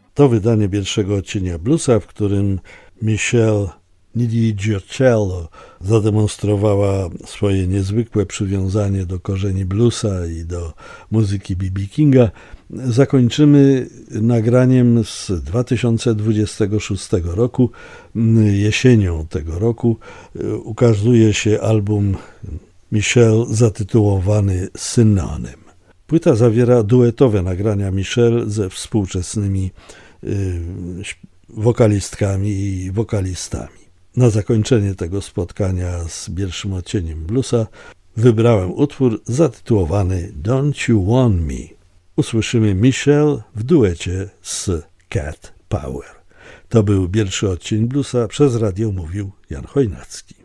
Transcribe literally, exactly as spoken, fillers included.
To wydanie pierwszego odcienia bluesa, w którym Michelle Niedźwieczello zademonstrowała swoje niezwykłe przywiązanie do korzeni bluesa i do muzyki B B Kinga, zakończymy nagraniem z dwa tysiące dwudziestego szóstego roku. Jesienią tego roku ukazuje się album Michelle zatytułowany Synonym. Płyta zawiera duetowe nagrania Michelle ze współczesnymi y, wokalistkami i wokalistami. Na zakończenie tego spotkania z pierwszym odcieniem bluesa wybrałem utwór zatytułowany Don't You Want Me. Usłyszymy Michelle w duecie z Cat Power. To był pierwszy odcień bluesa, przez radio mówił Jan Chojnacki.